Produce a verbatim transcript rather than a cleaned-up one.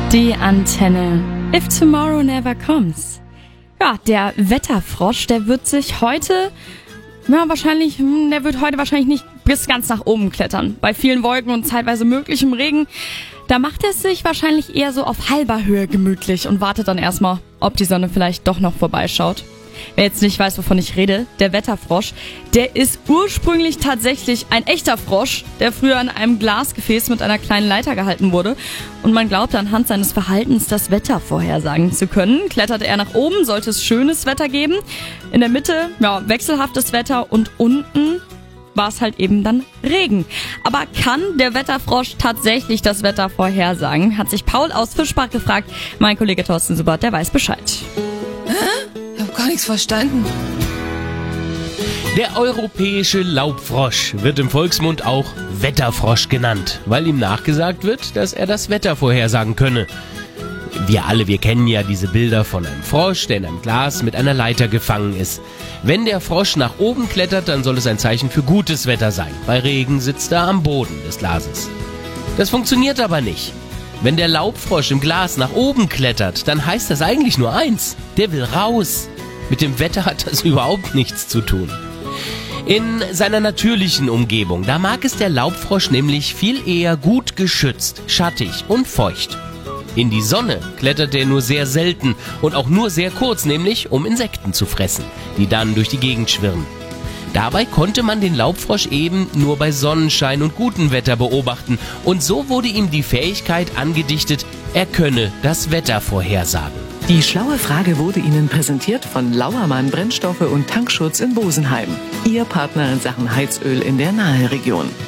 Die Antenne. If tomorrow never comes. Ja, der Wetterfrosch, der wird sich heute, ja wahrscheinlich, der wird heute wahrscheinlich nicht bis ganz nach oben klettern. Bei vielen Wolken und zeitweise möglichem Regen, da macht er sich wahrscheinlich eher so auf halber Höhe gemütlich und wartet dann erstmal, ob die Sonne vielleicht doch noch vorbeischaut. Wer jetzt nicht weiß, wovon ich rede, der Wetterfrosch, der ist ursprünglich tatsächlich ein echter Frosch, der früher in einem Glasgefäß mit einer kleinen Leiter gehalten wurde. Und man glaubt anhand seines Verhaltens das Wetter vorhersagen zu können. Kletterte er nach oben, sollte es schönes Wetter geben. In der Mitte, ja, wechselhaftes Wetter und unten war es halt eben dann Regen. Aber kann der Wetterfrosch tatsächlich das Wetter vorhersagen? Hat sich Paul aus Fischbach gefragt. Mein Kollege Thorsten Subert, der weiß Bescheid. Ich hab gar nichts verstanden. Der europäische Laubfrosch wird im Volksmund auch Wetterfrosch genannt, weil ihm nachgesagt wird, dass er das Wetter vorhersagen könne. Wir alle, wir kennen ja diese Bilder von einem Frosch, der in einem Glas mit einer Leiter gefangen ist. Wenn der Frosch nach oben klettert, dann soll es ein Zeichen für gutes Wetter sein. Bei Regen sitzt er am Boden des Glases. Das funktioniert aber nicht. Wenn der Laubfrosch im Glas nach oben klettert, dann heißt das eigentlich nur eins: der will raus. Mit dem Wetter hat das überhaupt nichts zu tun. In seiner natürlichen Umgebung, da mag es der Laubfrosch nämlich viel eher gut geschützt, schattig und feucht. In die Sonne klettert er nur sehr selten und auch nur sehr kurz, nämlich um Insekten zu fressen, die dann durch die Gegend schwirren. Dabei konnte man den Laubfrosch eben nur bei Sonnenschein und gutem Wetter beobachten und so wurde ihm die Fähigkeit angedichtet, er könne das Wetter vorhersagen. Die schlaue Frage wurde Ihnen präsentiert von Lauermann Brennstoffe und Tankschutz in Bosenheim. Ihr Partner in Sachen Heizöl in der Naheregion.